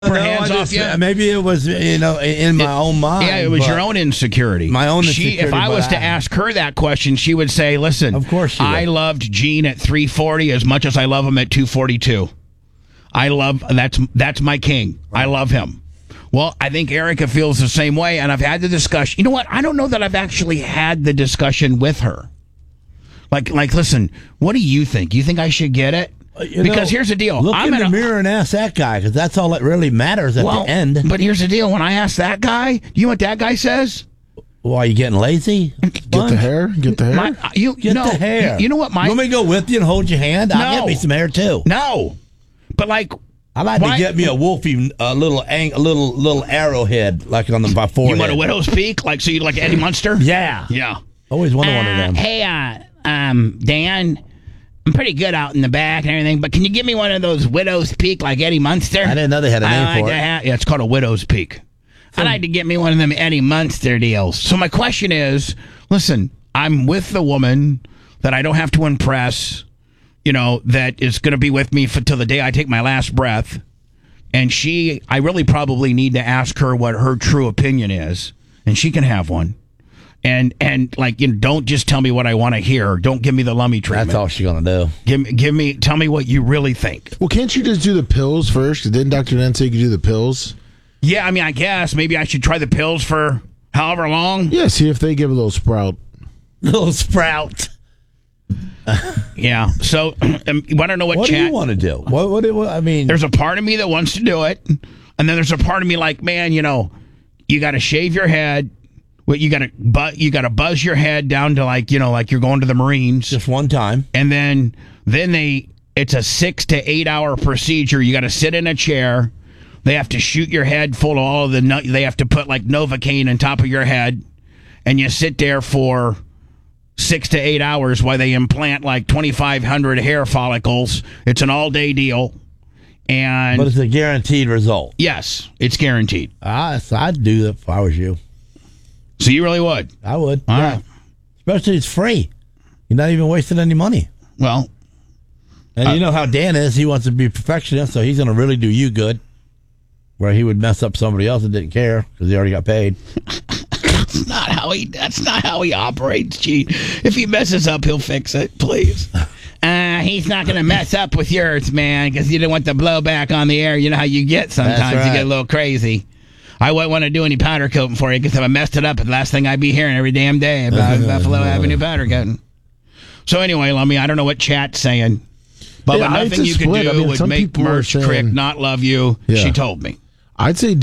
her hands off you? Maybe it was, in my own mind. Yeah, it was your own insecurity. My own insecurity. If I was to ask her that question, she would say, listen, of course she would. I loved Gene at 340 as much as I love him at 242. That's my king. Right. I love him. Well, I think Erica feels the same way, and I've had the discussion. You know what? I don't know that I've actually had the discussion with her. Like, listen, what do you think? You think I should get it? Because here's the deal. Look in the mirror and ask that guy, because that's all that really matters at the end. But here's the deal. When I ask that guy, you know what that guy says? Well, are you getting lazy? Get the hair? Get the hair? Get the hair. You know what, Mike? You want me to go with you and hold your hand? I'll get me some hair, too. No. But, like... I'd like to get me a wolfie, a little arrowhead, like on my forehead. You want a widow's peak? Like, so you like Eddie Munster? Yeah. Yeah. Always wanted one of them. Hey, Dan... I'm pretty good out in the back and everything, but can you give me one of those widow's peak like Eddie Munster? I didn't know they had a name for it. Yeah, it's called a widow's peak. I'd like to get me one of them Eddie Munster deals. So my question is, listen, I'm with the woman that I don't have to impress, that is going to be with me till the day I take my last breath. And I really probably need to ask her what her true opinion is, and she can have one. And don't just tell me what I want to hear. Don't give me the Lummy treatment. That's all she's gonna do. Tell me what you really think. Well, can't you just do the pills first? Didn't Dr. Nen say you could do the pills? Yeah, I mean, I guess maybe I should try the pills for however long. Yeah, see if they give a little sprout. Yeah. So, you want to know what? What do you want to do? What I mean, there's a part of me that wants to do it, and then there's a part of me like, man, you got to shave your head. Well, you got to buzz your head down to like you're going to the Marines just one time, and then it's a 6 to 8 hour procedure. You got to sit in a chair. They have to shoot your head full of all of they have to put like Novocaine on top of your head, and you sit there for 6 to 8 hours while they implant like 2,500 hair follicles. It's an all day deal. But it's a guaranteed result. Yes, it's guaranteed. So I'd do it if I was you. So you really would? I would. All right. Especially it's free. You're not even wasting any money. Well. And you know how Dan is. He wants to be a perfectionist, so he's going to really do you good. Where he would mess up somebody else that didn't care because he already got paid. That's not how he operates, Gene. If he messes up, he'll fix it, please. He's not going to mess up with yours, man, because you don't want the blowback on the air. You know how you get sometimes. Right. You get a little crazy. I wouldn't want to do any powder coating for you because if I messed it up, the last thing I'd be hearing every damn day about Buffalo Avenue powder coating. So anyway, Lummy, I don't know what chat's saying. But nothing you could do would make Merch Crick not love you. Yeah. She told me. I'd say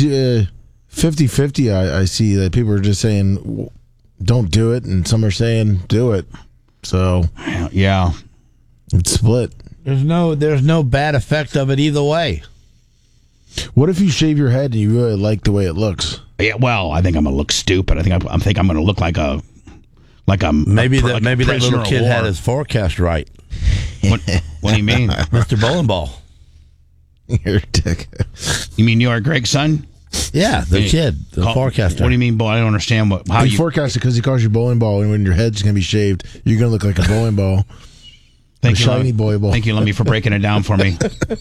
50-50. I see that people are just saying don't do it, and some are saying do it. So yeah, it's split. There's no bad effect of it either way. What if you shave your head and you really like the way it looks? Yeah, well, I think I'm gonna look stupid. I think I'm gonna look like a maybe that little kid had his forecast right. What do you mean, Mr. Bowling Ball? You're a dick. You mean you are Greg's son? Yeah, the forecaster. What do you mean, boy? I don't understand how you forecast it because he calls you bowling ball, and when your head's gonna be shaved, you're gonna look like a bowling ball. Thank you, shiny boy ball. Thank you, Lummy, for breaking it down for me.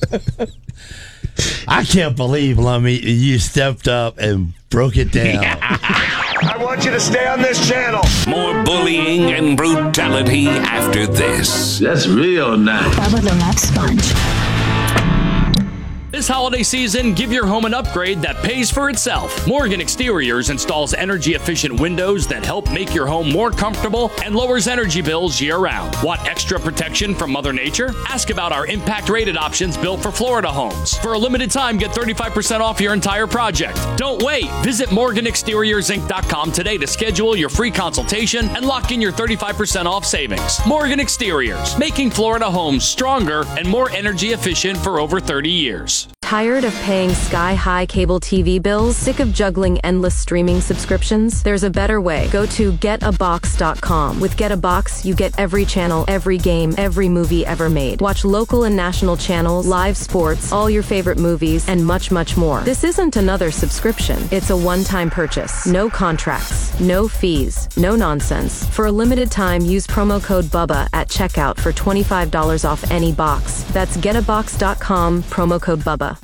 I can't believe, Lummy, you stepped up and broke it down. I want you to stay on this channel. More bullying and brutality after this. That's real nice. Bubba the Love Sponge. This holiday season, give your home an upgrade that pays for itself. Morgan Exteriors installs energy-efficient windows that help make your home more comfortable and lowers energy bills year-round. Want extra protection from Mother Nature? Ask about our impact-rated options built for Florida homes. For a limited time, get 35% off your entire project. Don't wait. Visit MorganExteriorsInc.com today to schedule your free consultation and lock in your 35% off savings. Morgan Exteriors, making Florida homes stronger and more energy efficient for over 30 years. Tired of paying sky-high cable TV bills? Sick of juggling endless streaming subscriptions? There's a better way. Go to getabox.com. With Get a Box, you get every channel, every game, every movie ever made. Watch local and national channels, live sports, all your favorite movies, and much, much more. This isn't another subscription. It's a one-time purchase. No contracts, no fees, no nonsense. For a limited time, use promo code BUBBA at checkout for $25 off any box. That's getabox.com, promo code BUBBA.